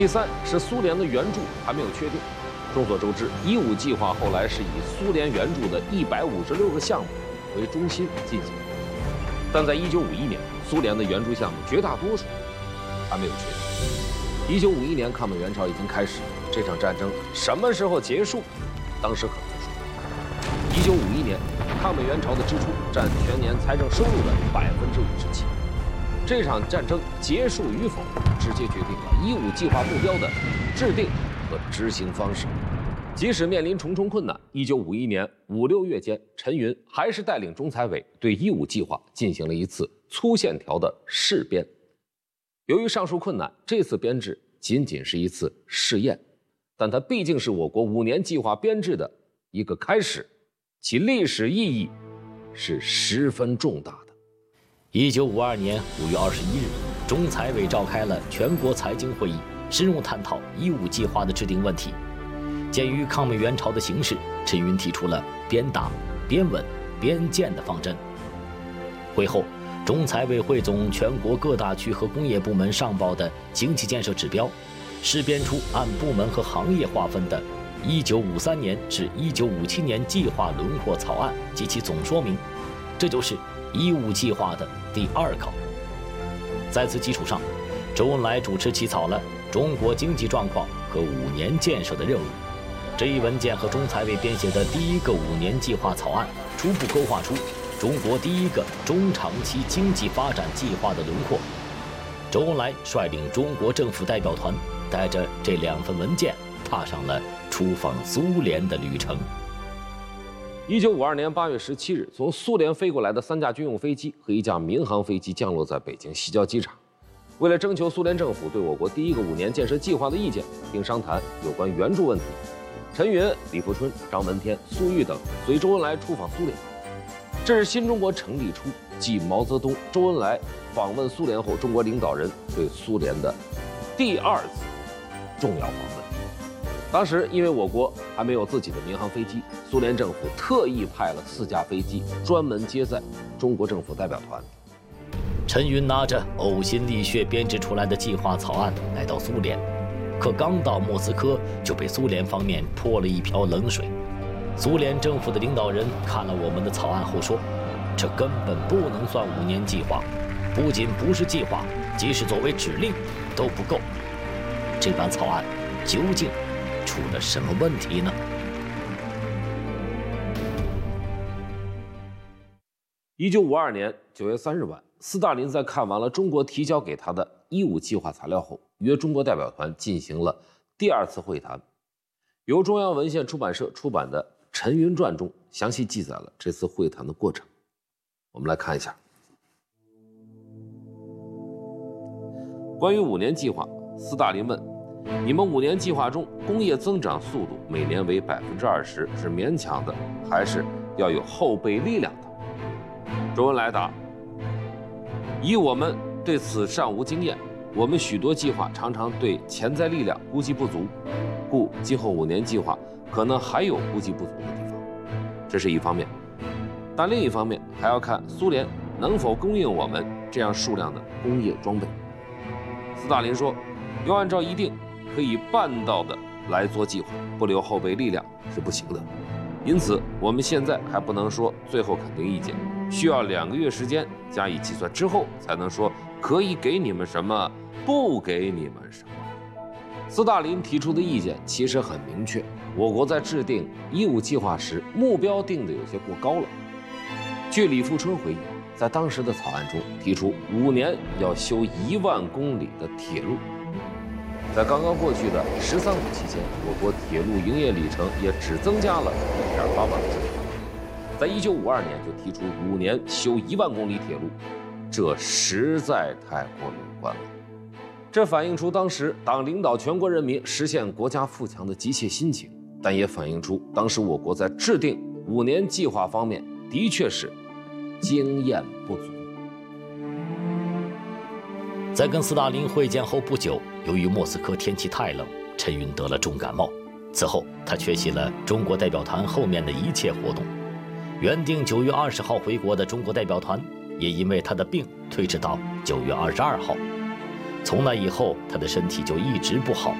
第三是苏联的援助还没有确定。众所周知，15计划后来是以苏联援助的156个项目为中心进行，但在1951年，苏联的援助项目绝大多数还没有确定。1951年抗美援朝已经开始，这场战争什么时候结束，当时很难说。1951年，抗美援朝的支出占全年财政收入的57%。这场战争结束与否，直接决定了15计划目标的制定和执行方式。即使面临重重困难，1951年5、6月间，陈云还是带领中财委对15计划进行了一次粗线条的试编。由于上述困难，这次编制仅仅是一次试验，但它毕竟是我国5年计划编制的一个开始，其历史意义是十分重大的。 1952年5月21日，中财委召开了全国财经会议，深入探讨15计划的制定问题。鉴于抗美援朝的形势，陈云提出了边打、边稳、边建的方针。会后，中财委汇总全国各大区和工业部门上报的经济建设指标，试编出按部门和行业划分的1953年至1957年计划轮廓草案及其总说明，这就是15计划的第2稿。在此基础上，周恩来主持起草了中国经济状况和5年建设的任务。这一文件和中财委编写的第1个5年计划草案初步勾画出中国第1个中长期经济发展计划的轮廓。周恩来率领中国政府代表团，带着这2份文件，踏上了出访苏联的旅程。 1952年8月17日，从苏联飞过来的3架军用飞机和1架民航飞机降落在北京西郊机场。为了征求苏联政府对我国第1个5年建设计划的意见，并商谈有关援助问题，陈云、李富春、张闻天、粟裕等随周恩来出访苏联。这是新中国成立初，继毛泽东、周恩来访问苏联后，中国领导人对苏联的第2次重要访问。当时因为我国还没有自己的民航飞机，苏联政府特意派了4架飞机专门接载中国政府代表团。 陈云拿着呕心沥血编制出来的计划草案来到苏联，可刚到莫斯科就被苏联方面泼了一瓢冷水。苏联政府的领导人看了我们的草案后说，这根本不能算5年计划，不仅不是计划，即使作为指令都不够。这版草案究竟出了什么问题呢 ？1952年9月3日晚，斯大林在看完了中国提交给他的15计划材料后，约中国代表团进行了第2次会谈。由中央文献出版社出版的《陈云传》中详细记载了这次会谈的过程。我们来看一下。关于5年计划，斯大林问：你们5年计划中工业增长速度每年为20%，是勉强的，还是要有后备力量的？周恩来答：以我们对此尚无经验，我们许多计划常常对潜在力量估计不足，故今后5年计划可能还有估计不足的地方。这是一方面，但另一方面还要看苏联能否供应我们这样数量的工业装备。斯大林说，要按照一定可以办到的来做计划，不留后备力量是不行的。因此我们现在还不能说最后肯定意见，需要2个月时间加以计算之后，才能说可以给你们什么，不给你们什么。斯大林提出的意见其实很明确，我国在制定15计划时，目标定得有些过高了。据李富春回忆，在当时的草案中提出5年要修1万公里的铁路。在刚刚过去的13五期间，我国铁路营业里程也只增加了1.8万公里。在1952年就提出5年修1万公里铁路，这实在太过乐观了。这反映出当时党领导全国人民实现国家富强的急切心情，但也反映出当时我国在制定5年计划方面的确是经验不足。 在跟斯大林会见后不久，由于莫斯科天气太冷，陈云得了重感冒。此后，他缺席了中国代表团后面的一切活动。原定9月20号回国的中国代表团，也因为他的病推迟到9月22号。 从那以后，他的身体就一直不好，